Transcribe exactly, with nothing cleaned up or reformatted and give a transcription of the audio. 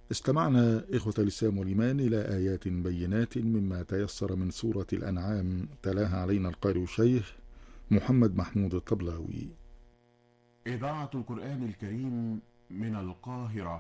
استمعنا إخوة الإسلام والإيمان إلى آيات بينات مما تيسر من سورة الأنعام، تلاها علينا القارئ الشيخ محمد محمود الطبلاوي. إذاعة القرآن الكريم من القاهرة.